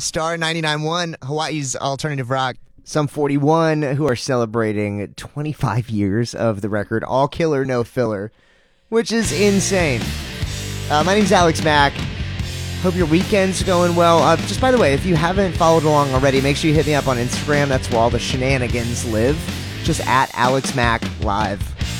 Star 99.1, Hawaii's alternative rock. Some 41 who are celebrating 25 years of the record, all killer, no filler, which is insane. My name's Alex Mack. Hope your weekend's going well. Just by the way, if you haven't followed along already, make sure you hit me up on Instagram. That's where all the shenanigans live. Just at Alex Mack Live.